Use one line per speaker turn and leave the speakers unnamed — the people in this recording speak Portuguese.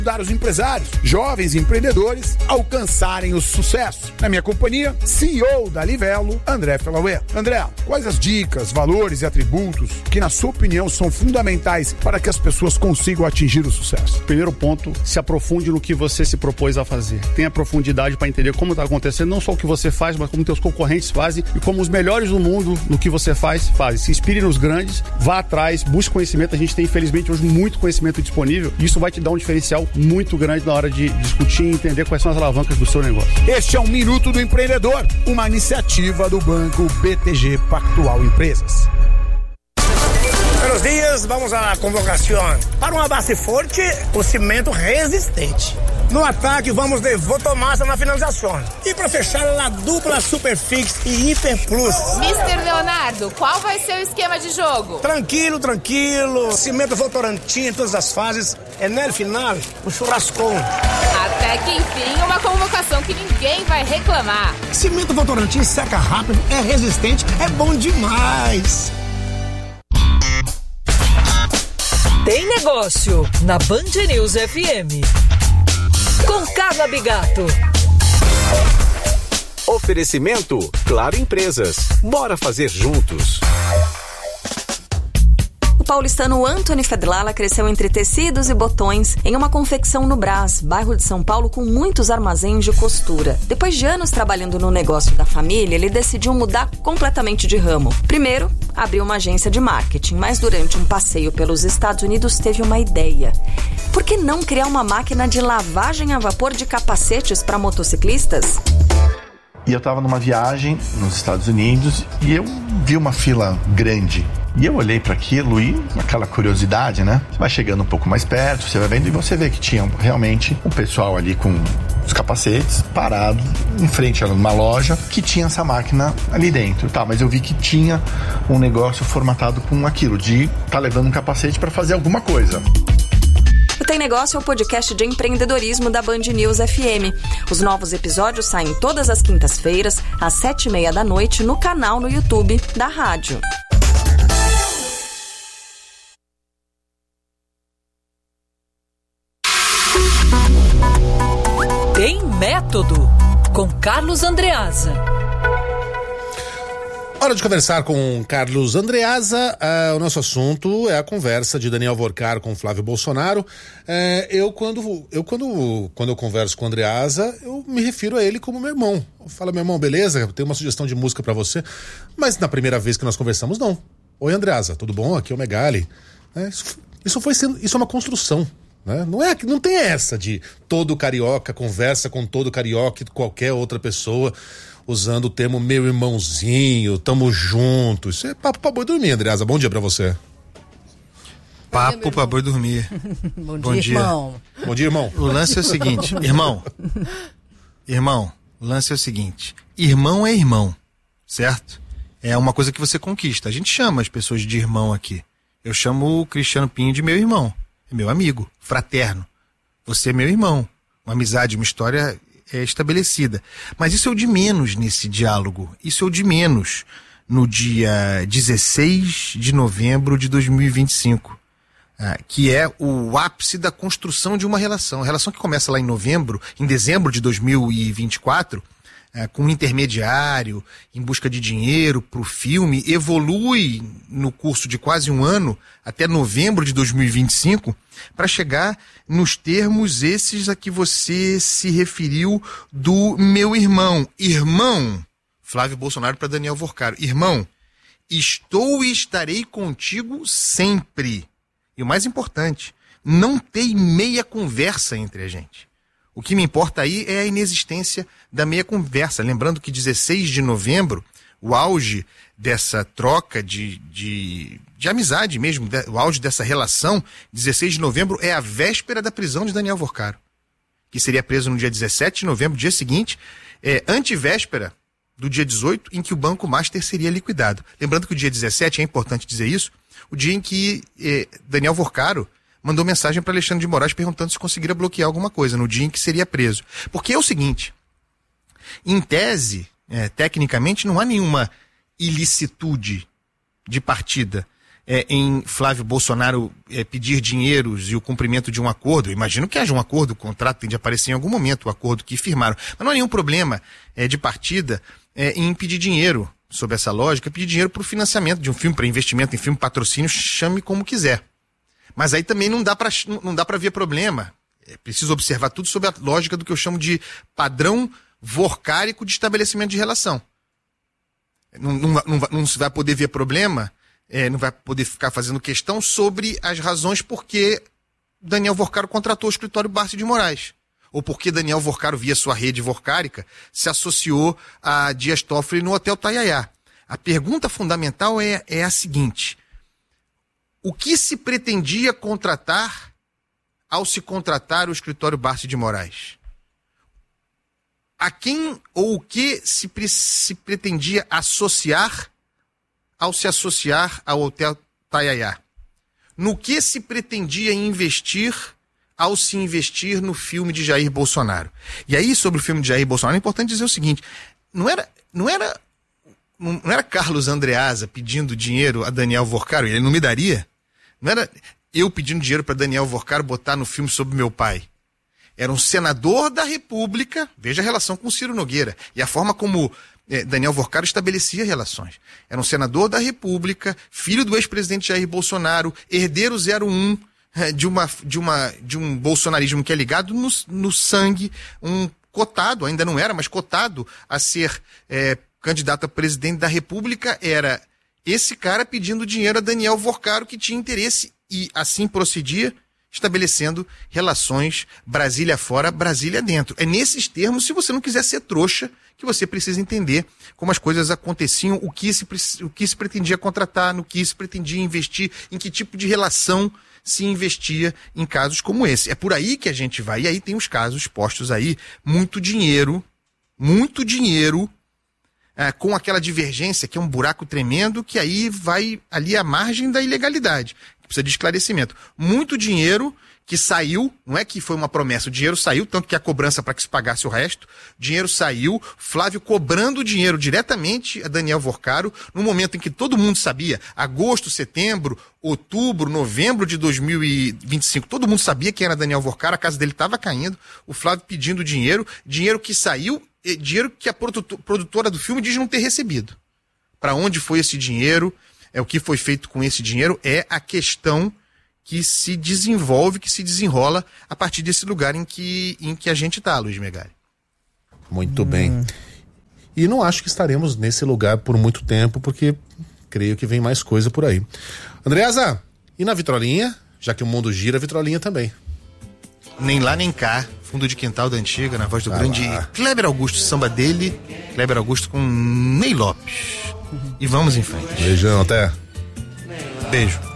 ajudar os empresários, jovens empreendedores, a alcançarem o sucesso. Na minha companhia, CEO da Livelo, André Felauê. André, quais as dicas, valores e atributos que, na sua opinião, são fundamentais para que as pessoas consigam atingir o sucesso?
Primeiro ponto, se aprofunde no que você se propôs a fazer. Tenha profundidade para entender como está acontecendo, não só o que você faz, mas como teus concorrentes fazem e como os melhores do mundo no que você faz, fazem. Se inspire nos grandes, vá atrás, busque conhecimento. A gente tem, infelizmente, hoje muito conhecimento disponível e isso vai te dar um diferencial muito grande na hora de discutir e entender quais são as alavancas do seu negócio.
Este é o Minuto do Empreendedor, uma iniciativa do Banco BTG Pactual Empresas.
Buenos dias, vamos à convocação. Para uma base forte, o cimento resistente. No ataque, vamos de Votomassa na finalização. E para fechar, a dupla Superfix e Hiper Plus.
Mr. Leonardo, qual vai ser o esquema de jogo?
Tranquilo. Cimento Votorantim em todas as fases. É no final, o churrascão.
Até que enfim, uma convocação que ninguém vai reclamar.
Cimento Votorantim seca rápido, é resistente, é bom demais.
Tem negócio na Band News FM. Com Carla Bigato.
Oferecimento Claro Empresas. Bora fazer juntos.
O paulistano Antony Fedlala cresceu entre tecidos e botões em uma confecção no Brás, bairro de São Paulo com muitos armazéns de costura. Depois de anos trabalhando no negócio da família, ele decidiu mudar completamente de ramo. Primeiro, abriu uma agência de marketing, mas durante um passeio pelos Estados Unidos teve uma ideia. Por que não criar uma máquina de lavagem a vapor de capacetes para motociclistas?
E eu estava numa viagem nos Estados Unidos e eu vi uma fila grande. E eu olhei para aquilo e aquela curiosidade, né? Você vai chegando um pouco mais perto, você vai vendo e você vê que tinha realmente um pessoal ali com os capacetes parado em frente a uma loja que tinha essa máquina ali dentro. Tá, mas eu vi que tinha um negócio formatado com aquilo, de tá levando um capacete para fazer alguma coisa.
O Tem Negócio é o podcast de empreendedorismo da Band News FM. Os novos episódios saem todas as quintas-feiras, às 7h30 da noite, no canal no YouTube da rádio.
Tem Método, com Carlos Andreasa.
Hora de conversar com Carlos Andreasa. O nosso assunto é a conversa de Daniel Vorcar com Flávio Bolsonaro. Quando eu converso com o Andreasa, eu me refiro a ele como meu irmão. Eu falo, meu irmão, beleza? Eu tenho uma sugestão de música pra você. Mas na primeira vez que nós conversamos, não. Oi, Andreasa, tudo bom? Aqui é o Megali. Isso é uma construção. Né? Não tem essa de todo carioca conversa com todo carioca e qualquer outra pessoa usando o termo meu irmãozinho, tamo junto. Isso é papo pra boi dormir, Andreasa. Bom dia pra você.
Papo pra boi dormir.
Bom dia, irmão.
Bom dia, irmão.
O lance é o seguinte, irmão, o lance é o seguinte, irmão é irmão, certo? É uma coisa que você conquista. A gente chama as pessoas de irmão aqui. Eu chamo o Cristiano Pinho de meu irmão. É meu amigo, fraterno. Você é meu irmão. Uma amizade, uma história estabelecida. Mas isso é o de menos nesse diálogo. Isso é o de menos no dia 16 de novembro de 2025. Que é o ápice da construção de uma relação. A relação que começa lá em dezembro de 2024, com um intermediário, em busca de dinheiro para o filme, evolui no curso de quase um ano, até novembro de 2025, para chegar nos termos esses a que você se referiu do meu irmão. Irmão, Flávio Bolsonaro para Daniel Vorcar. Irmão, estou e estarei contigo sempre. E o mais importante, não tem meia conversa entre a gente. O que me importa aí é a inexistência da meia conversa. Lembrando que 16 de novembro, o auge dessa troca de amizade mesmo, o auge dessa relação, 16 de novembro é a véspera da prisão de Daniel Vorcar, que seria preso no dia 17 de novembro, dia seguinte, antivéspera do dia 18, em que o Banco Master seria liquidado. Lembrando que o dia 17, é importante dizer isso, o dia em que Daniel Vorcaro mandou mensagem para Alexandre de Moraes perguntando se conseguiria bloquear alguma coisa no dia em que seria preso. Porque é o seguinte, em tese, tecnicamente, não há nenhuma ilicitude de partida. em Flávio Bolsonaro pedir dinheiros e o cumprimento de um acordo. Eu imagino que haja um acordo, o contrato tem de aparecer em algum momento, o acordo que firmaram. Mas não há nenhum problema de partida em pedir dinheiro, sob essa lógica, pedir dinheiro para o financiamento de um filme, para investimento em filme, patrocínio, chame como quiser. Mas aí também não dá para ver problema. É preciso observar tudo sob a lógica do que eu chamo de padrão vorcárico de estabelecimento de relação. Não se vai poder ver problema, não vai poder ficar fazendo questão sobre as razões por que Daniel Vorcaro contratou o escritório Barsi de Moraes. Ou porque Daniel Vorcaro, via sua rede vorcárica, se associou a Dias Toffoli no Hotel Tayayá. A pergunta fundamental é a seguinte: o que se pretendia contratar ao se contratar o escritório Barsi de Moraes? A quem ou o que se pretendia associar ao se associar ao Hotel Tayayá? No que se pretendia investir ao se investir no filme de Jair Bolsonaro? E aí, sobre o filme de Jair Bolsonaro, é importante dizer o seguinte: não era Carlos Andreasa pedindo dinheiro a Daniel Vorcaro, ele não me daria. Não era eu pedindo dinheiro para Daniel Vorcaro botar no filme sobre meu pai. Era um senador da República, veja a relação com Ciro Nogueira, e a forma como Daniel Vorcaro estabelecia relações. Era um senador da República, filho do ex-presidente Jair Bolsonaro, herdeiro 01 de um bolsonarismo que é ligado no sangue, um cotado, ainda não era, mas cotado a ser candidato a presidente da República. Era esse cara pedindo dinheiro a Daniel Vorcaro, que tinha interesse, e assim procedia, estabelecendo relações Brasília fora, Brasília dentro. É nesses termos, se você não quiser ser trouxa, que você precisa entender como as coisas aconteciam, o que se pretendia contratar, no que se pretendia investir, em que tipo de relação se investia em casos como esse. É por aí que a gente vai, e aí tem os casos postos aí, muito dinheiro, com aquela divergência, que é um buraco tremendo, que aí vai ali à margem da ilegalidade. Precisa de esclarecimento. Muito dinheiro que saiu, não é que foi uma promessa, o dinheiro saiu, tanto que a cobrança para que se pagasse o resto, dinheiro saiu, Flávio cobrando dinheiro diretamente a Daniel Vorcaro, no momento em que todo mundo sabia, agosto, setembro, outubro, novembro de 2025, todo mundo sabia quem era Daniel Vorcaro, a casa dele estava caindo, o Flávio pedindo dinheiro que saiu, dinheiro que a produtora do filme diz não ter recebido. Para onde foi esse dinheiro? O que foi feito com esse dinheiro é a questão que se desenvolve, que se desenrola a partir desse lugar em que a gente está, Luiz Megali.
Muito bem. E não acho que estaremos nesse lugar por muito tempo, porque creio que vem mais coisa por aí. Andreasa, e na vitrolinha? Já que o mundo gira, a vitrolinha também.
Nem lá nem cá, fundo de quintal da antiga, na voz do grande Kleber Augusto, samba dele, Kleber Augusto com Ney Lopes. E vamos em frente.
Beijão, até.
Beijo.